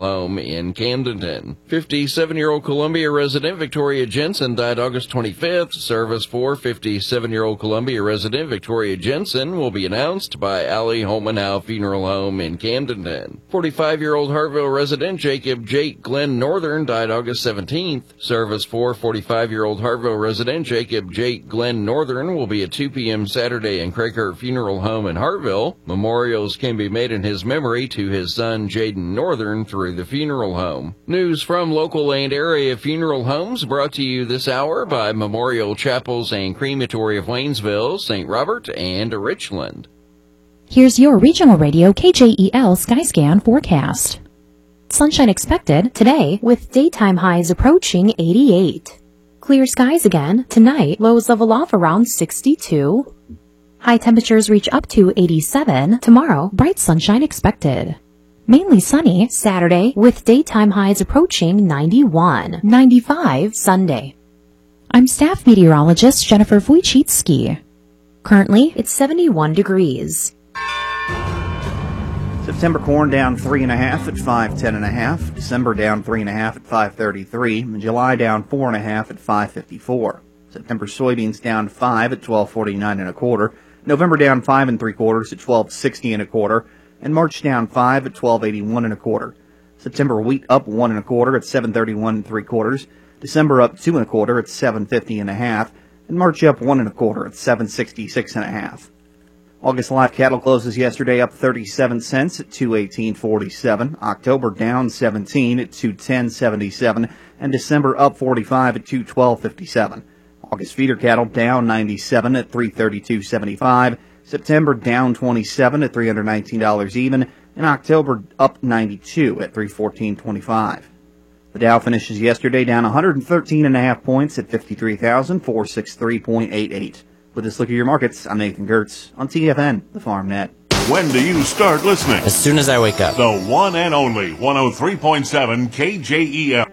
Funeral Home in Camdenton. 57-year-old Columbia resident Victoria Jensen died August 25th. Service for 57-year-old Columbia resident Victoria Jensen will be announced by Allie Holmanhow Funeral Home in Camdenton. 45-year-old Hartville resident Jacob Jake Glenn Northern died August 17th. Service for 45-year-old Hartville resident Jacob Jake Glenn Northern will be at 2 p.m. Saturday in Craker Funeral Home in Hartville. Memorials can be made in his memory to his son Jaden Northern through the funeral home. News from local and area funeral homes brought to you this hour by Memorial Chapels and Crematory of Waynesville, St. Robert, and Richland. Here's your regional radio KJEL Skyscan forecast. Sunshine expected today with daytime highs approaching 88. Clear skies again tonight, lows level off around 62. High temperatures reach up to 87. Tomorrow, bright sunshine expected. Mainly sunny Saturday with daytime highs approaching 91. 95 Sunday. I'm staff meteorologist Jennifer Wojcicki. Currently, it's 71 degrees. September corn down 3.5 at 510.5. December down 3.5 at 533. And July down 4.5 at 554. September soybeans down 5 at 1249.25. November down 5 3/4 at 1260.25. And March down 5 at 1281.25. September wheat up 1 1/4 at 731 3/4. December up 2 1/4 at 750.5. And March up 1 1/4 at 766.5. August live cattle closes yesterday up 37 cents at 218.47. October down 17 at 210.77. And December up 45 at 212.57. August feeder cattle down 97 at 332.75. September down 27 at $319 even. And October up 92 at 314.25. The Dow finishes yesterday down 113.5 points at 53,463.88. With this look at your markets, I'm Nathan Gertz on TFN, the Farm Net. When do you start listening? As soon as I wake up. The one and only 103.7 KJEL.